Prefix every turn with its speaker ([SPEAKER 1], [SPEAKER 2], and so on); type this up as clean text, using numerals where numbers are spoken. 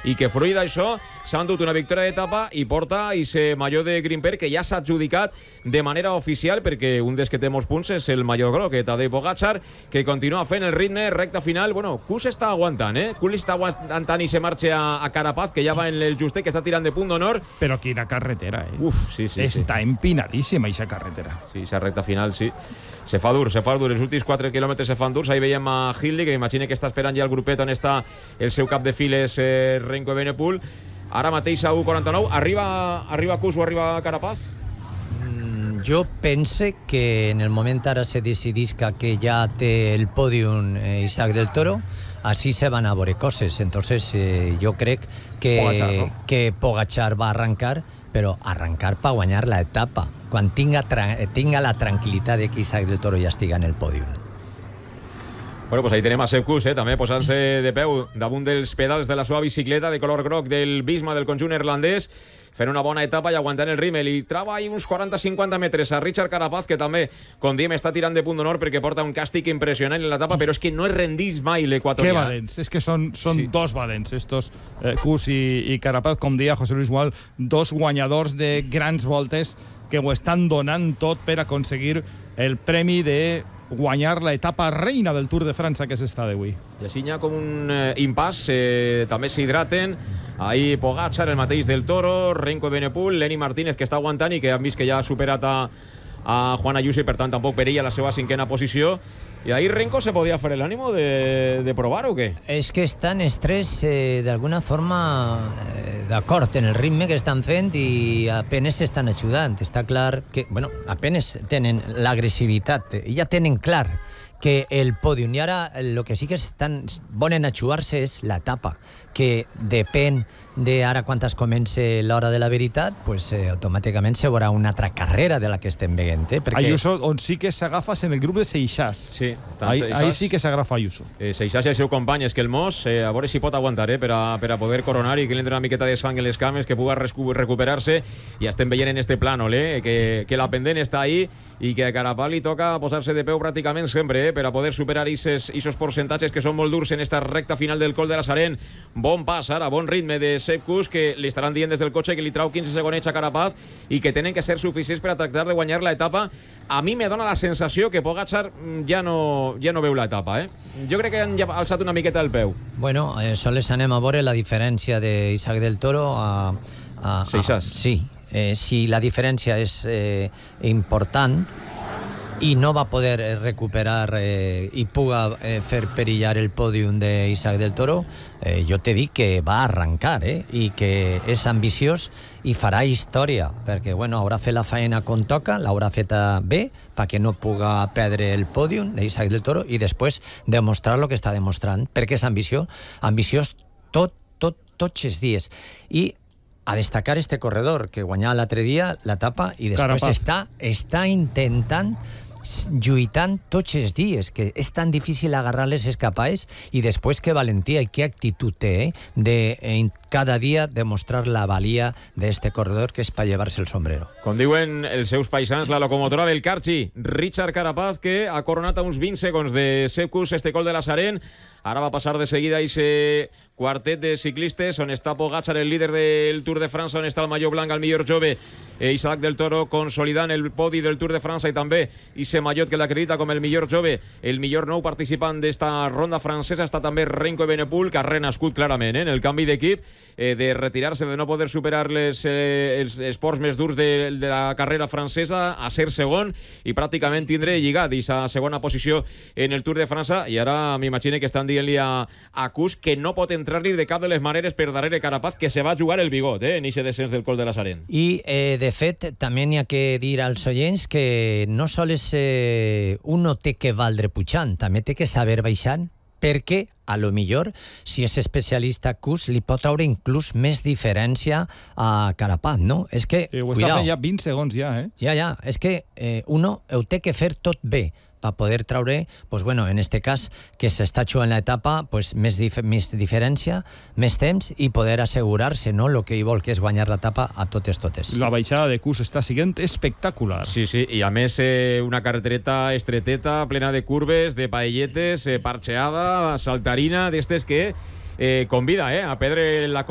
[SPEAKER 1] i que fruit d'això s'ha endut una victòria d'etapa i porta ese major de Grimper que ja s'ha adjudicat de manera oficial, perquè un dels que té molts punts és el major groc, Tadej Pogačar, que continua fent el ritme, recta final. Bueno, Kuss està aguantant, Kuss està aguantant i se marxa a Carapaz, que ja va en el justet, que està tirant de punt d'honor.
[SPEAKER 2] Però quina carretera,
[SPEAKER 1] Uf, sí.
[SPEAKER 2] Està empinadíssima, aquesta carretera.
[SPEAKER 1] Sí, esa recta final, sí. Se fa dur. Els últims 4 quilòmetres se fan durs. Ahí veiem a Hindley, que m'imagino que està esperant ja el grupet on està el seu cap de files, Remco Evenepoel. Ara mateix a 1:49. Arriba Kuss o arriba Carapaz?
[SPEAKER 3] Jo pense que en el moment ara se decidisca que ja té el pòdium Isaac del Toro, así se van a veure coses. Entonces jo crec que
[SPEAKER 2] Pogačar, ¿no?
[SPEAKER 3] Que Pogačar va arrancar, però arrancar per guanyar la etapa, quan tinga la tranquil·litat de que Isaac del Toro ja estiga en el pòdium.
[SPEAKER 1] Bueno, pues ahí tenem a Sepp Kuss, també posant-se de peu damunt dels pedals de la seva bicicleta de color groc del Visma del conjunt irlandès, fent una bona etapa i aguantant el ritme. Li trava ahí uns 40-50 metres a Richard Carapaz, que també, com diem, està tirant de punt d'honor perquè porta un càstig impressionant en l'etapa, però és que no es rendís mai l'equatorià.
[SPEAKER 2] Que valents, és que són
[SPEAKER 1] Sí.
[SPEAKER 2] dos valents, estos Kuss i Carapaz, com deia José Luis Gual, dos guanyadors de grans voltes que ho estan donant tot per aconseguir el premi de guanyar la etapa reina del Tour de França, que s'està d'avui.
[SPEAKER 1] I així hi ha com un impàs, també s'hidraten. Ahí Pogačar, el mateix del Toro, Remco Evenepoel, Lenny Martínez, que està aguantant i que han vist que ja ha superat a Juan Ayuso i per tant tampoc perilla la seva 5ª posició. I ahí Remco se podia fer l'ànimo de provar o què?
[SPEAKER 3] És que estan els tres d'alguna forma d'acord en el ritme que estan fent i apenas s'estan ajudant. Està clar que, bueno, apenas tenen l'agressivitat i ja tenen clar que el pòdium. I ara el que sí que volen ajugar-se és l'etapa, que depèn de ara quan es comença l'hora de la veritat, pues automàticament se veurà una altra carrera de la que estem veient. Perquè
[SPEAKER 2] Ayuso, on sí que s'agafes en el grup de Seixas.
[SPEAKER 1] Sí,
[SPEAKER 2] ahí sí que s'agafa Ayuso.
[SPEAKER 1] Seixas i el seu company, és que el Mos, a veure si pot aguantar, per a poder coronar i que li entre una miqueta de sang en les cames, que pugui recuperar-se. I estem veient en este plànol, que la pendent està ahí i que a Carapaz li toca posar-se de peu pràcticament sempre, per a poder superar aquests percentatges que són molt durs en esta recta final del Col de la Sarent. Bon pas ara, bon ritme de Sepp Kuss, que li estaran dient des del cotxe que li trau 15 segonets a Carapaz i que tenen que ser suficients per a tractar de guanyar l'etapa. A mi me dona la sensació que Pogačar ja no veu l'etapa, Jo crec que han alçat una miqueta el peu.
[SPEAKER 3] Bueno, sols anem a veure la diferència d'Isaac del Toro a
[SPEAKER 1] Seixas.
[SPEAKER 3] Sí, si la diferència és important i no va poder recuperar i puga fer perillar el pòdium d'Isaac del Toro, jo t'he dit que va arrencar i que és ambiciós i farà història, perquè bueno, haurà fet la feina com toca, l'haurà feta bé perquè no puga perdre el pòdium d'Isaac del Toro i després demostrar el que està demostrant, perquè és ambiciós tots els dies. I a destacar este corredor que guanyà l'altre dia l'etapa i després està intentant lluitant tots els dies, que és tan difícil agarrar les escapades, i després que valentia i que actitud té de cada dia demostrar la valia d'este corredor, que és per llevar-se el sombrero.
[SPEAKER 1] Com diuen els seus paisans, la locomotora del Carchi, Richard Carapaz, que ha coronat a uns 20 segons de Sepp Kuss este Col de la Sarent. Ara va passar de seguida a ese quartet de ciclistes on està Pogačar, el líder del Tour de França, on està el maillot blanc, el millor jove, Isaac del Toro, consolidant el podi del Tour de França, i també ese maillot que l'acredita com el millor jove, el millor nou participant d'esta ronda francesa. Està també Remco Evenepoel, que ha renascut clarament en el canvi d'equip, de retirar-se, de no poder superar els esports més durs de la carrera francesa, a ser segon i pràcticament tindre lligat aquesta segona posició en el Tour de França. I ara m'imagino que estan dient-li a Kuss que no pot entrar-li de cap de les maneres per darrere Carapaz, que se va jugar el bigot en aquest descens del Col de la Sarent.
[SPEAKER 3] I de fet també n'hi ha que dir als oients que no sols uno té que valdre pujant, també té que saber baixant, perquè a lo millor si és especialista Kuss li pot treure inclús més diferència a Carapaz, no? És que,
[SPEAKER 2] ho està fent ja 20 segons ja,
[SPEAKER 3] Ja, és que uno ho té que fer tot bé per poder treure, pues bueno, en este cas, que s'està jugant l'etapa, pues més diferència, més temps i poder assegurar-se, no?, el que ell vol, que és guanyar l'etapa a totes.
[SPEAKER 2] La baixada de Kuss està sent espectacular.
[SPEAKER 1] Sí, i a més una carretereta estreteta, plena de curves, de paelletes, parcheada, saltarina, d'estes que convida a perdre la